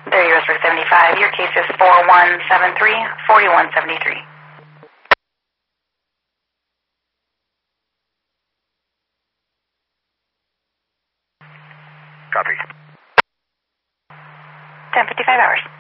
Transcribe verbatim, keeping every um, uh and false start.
There, U S for seventy-five. Your case is four one seven three, four one seven three. Copy. ten fifty-five hours.